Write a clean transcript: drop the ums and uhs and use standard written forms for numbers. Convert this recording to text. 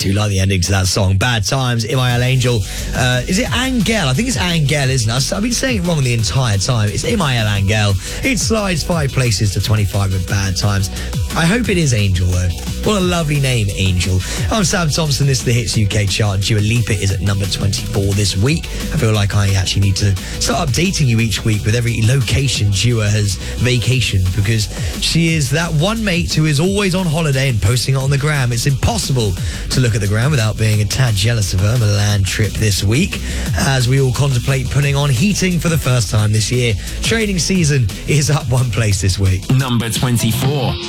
do like the ending to that song. Bad Times, MIL Angel. Is it Angel? I think it's Angel, isn't it? I've been saying it wrong the entire time. It's MIL Angel. It slides 5 places to 25 with Bad Times. I hope it is Angel, though. What a lovely name, Angel. I'm Sam Thompson. This is the Hits UK chart. Dua Lipa is at number 24 this week. I feel like I actually need to start updating you each week with every location Dua has vacationed, because she is that one mate who is always on holiday and posting it on the gram. It's impossible to look at the gram without being a tad jealous of her Milan trip this week, as we all contemplate putting on heating for the first time this year. Training season is up 1 place this week. Number 24.